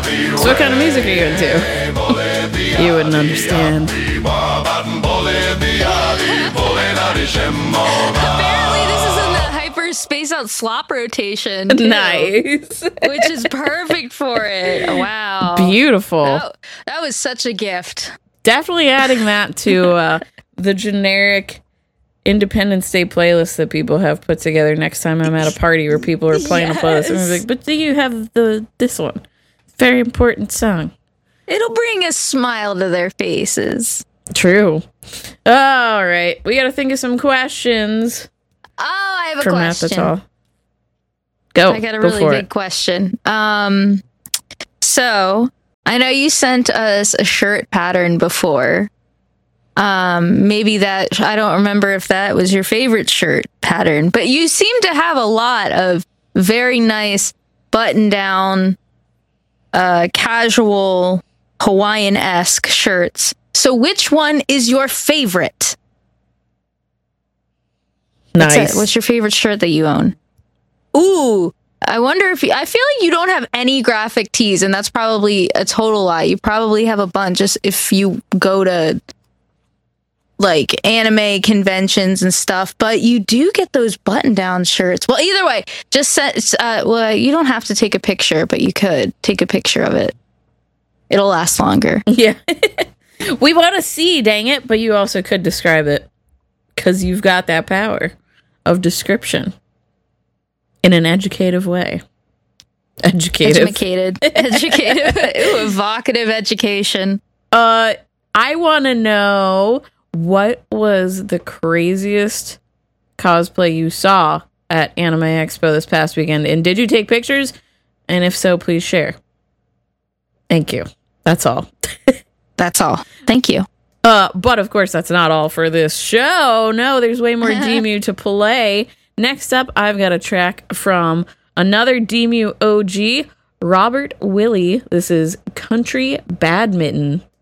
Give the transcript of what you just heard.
So what kind of music are you into? You wouldn't understand. Apparently, this is in the Hyper Space Out slop rotation, too, Nice. which is perfect for it. Wow. Beautiful. That was such a gift. Definitely adding that to the generic Independence Day playlist that people have put together next time I'm at a party where people are playing a playlist. And I'm like, but do you have this one? Very important song. It'll bring a smile to their faces. True. All right. We got to think of some questions. Oh, I have a for question. Matt, that's all. Go. I got a Go really for big it. question. So I know you sent us a shirt pattern before. Maybe that, I don't remember if that was your favorite shirt pattern, but you seem to have a lot of very nice button down, casual Hawaiian-esque shirts. So which one is your favorite? Nice. What's your favorite shirt that you own? Ooh, I wonder if I feel like you don't have any graphic tees, and that's probably a total lie. You probably have a bunch just if you go to like anime conventions and stuff, but you do get those button down shirts. Well, either way, just well, you don't have to take a picture, but you could take a picture of it. It'll last longer. Yeah. We want to see, dang it, but you also could describe it because you've got that power of description in an educative way. Educative. Educative. Ooh, evocative education. I want to know, what was the craziest cosplay you saw at Anime Expo this past weekend? And did you take pictures? And if so, please share. Thank you. That's all. That's all. Thank you. But of course, that's not all for this show. No, there's way more DMU to play. Next up, I've got a track from another DMU OG, Robert Willie. This is Country Badminton.